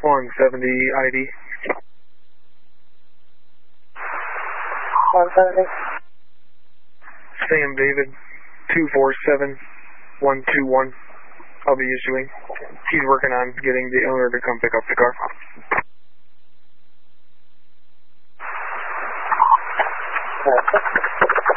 170 ID. 170. Sam David, 247121. I'll be issuing. He's working on getting the owner to come pick up the car.